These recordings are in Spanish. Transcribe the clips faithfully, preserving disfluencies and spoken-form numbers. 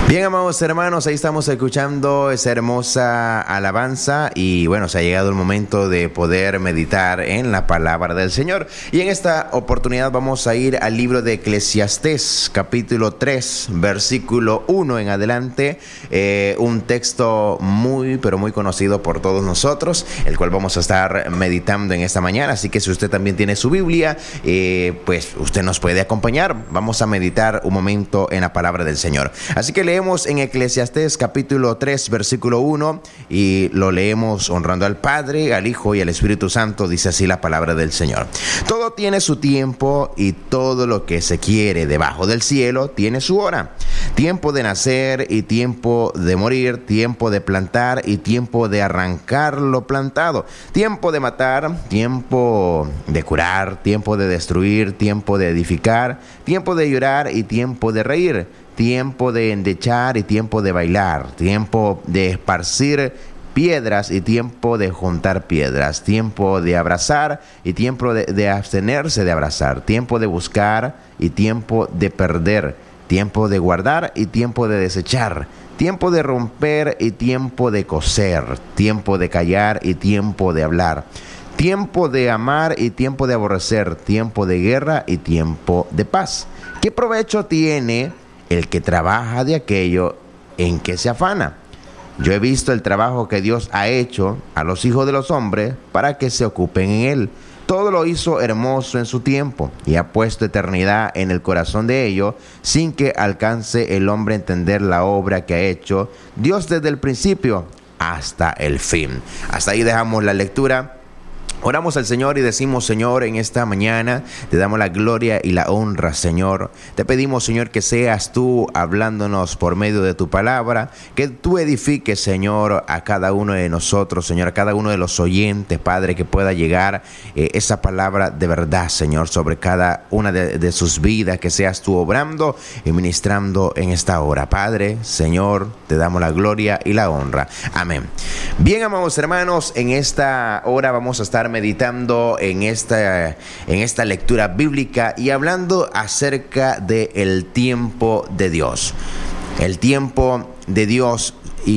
Bien, amados hermanos, ahí estamos escuchando esa hermosa alabanza y bueno, se ha llegado el momento de poder meditar en la palabra del Señor. Y en esta oportunidad vamos a ir al libro de Eclesiastés, capítulo tres, versículo uno en adelante, eh, un texto muy, pero muy conocido por todos nosotros, el cual vamos a estar meditando en esta mañana. Así que si usted también tiene su Biblia, eh, pues usted nos puede acompañar. Vamos a meditar un momento en la palabra del Señor. Así que leemos en Eclesiastés capítulo tres, versículo uno, y lo leemos honrando al Padre, al Hijo y al Espíritu Santo. Dice así la palabra del Señor: todo tiene su tiempo y todo lo que se quiere debajo del cielo tiene su hora. Tiempo de nacer y tiempo de morir, tiempo de plantar y tiempo de arrancar lo plantado, tiempo de matar, tiempo de curar, tiempo de destruir, tiempo de edificar, tiempo de llorar y tiempo de reír, tiempo de endechar y tiempo de bailar, tiempo de esparcir piedras y tiempo de juntar piedras, tiempo de abrazar y tiempo de, de abstenerse de abrazar, tiempo de buscar y tiempo de perder, tiempo de guardar y tiempo de desechar, tiempo de romper y tiempo de coser, tiempo de callar y tiempo de hablar, tiempo de amar y tiempo de aborrecer, tiempo de guerra y tiempo de paz. ¿Qué provecho tiene el que trabaja de aquello en que se afana? Yo he visto el trabajo que Dios ha hecho a los hijos de los hombres para que se ocupen en él. Todo lo hizo hermoso en su tiempo y ha puesto eternidad en el corazón de ellos, sin que alcance el hombre a entender la obra que ha hecho Dios desde el principio hasta el fin. Hasta ahí dejamos la lectura. Oramos al Señor y decimos: Señor, en esta mañana te damos la gloria y la honra, Señor. Te pedimos, Señor, que seas tú hablándonos por medio de tu palabra, que tú edifiques, Señor, a cada uno de nosotros, Señor, a cada uno de los oyentes, Padre, que pueda llegar eh, esa palabra de verdad, Señor, sobre cada una de, de sus vidas, que seas tú obrando y ministrando en esta hora. Padre, Señor, te damos la gloria y la honra. Amén. Bien, amados hermanos, en esta hora vamos a estar meditando en esta, en esta lectura bíblica y hablando acerca del tiempo de Dios. El tiempo de Dios.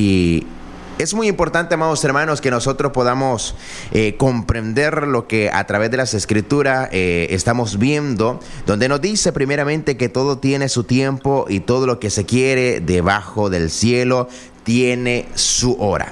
Y es muy importante, amados hermanos, que nosotros podamos eh, comprender lo que a través de las Escrituras eh, estamos viendo, donde nos dice primeramente que todo tiene su tiempo y todo lo que se quiere debajo del cielo tiene su hora.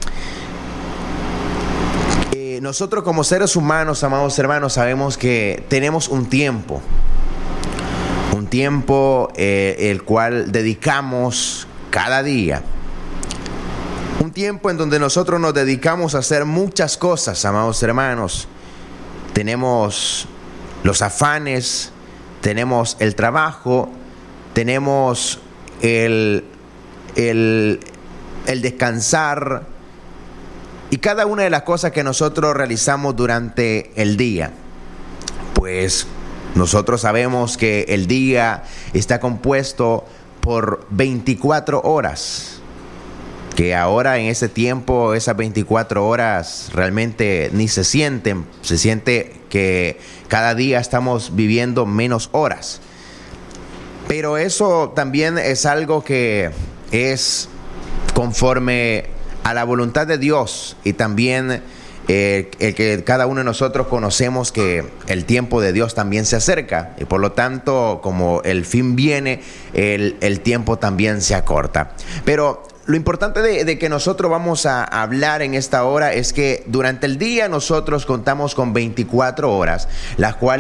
Nosotros como seres humanos, amados hermanos, sabemos que tenemos un tiempo, un tiempo eh, el cual dedicamos cada día, un tiempo en donde nosotros nos dedicamos a hacer muchas cosas, amados hermanos. Tenemos los afanes, tenemos el trabajo, tenemos el, el, el descansar, y cada una de las cosas que nosotros realizamos durante el día. Pues nosotros sabemos que el día está compuesto por veinticuatro horas. Que ahora en ese tiempo, esas veinticuatro horas realmente ni se sienten. Se siente que cada día estamos viviendo menos horas. Pero eso también es algo que es conforme a la voluntad de Dios, y también eh, el que cada uno de nosotros conocemos que el tiempo de Dios también se acerca, y por lo tanto, como el fin viene, el, el tiempo también se acorta. Pero lo importante de, de que nosotros vamos a hablar en esta hora es que durante el día nosotros contamos con veinticuatro horas, las cuales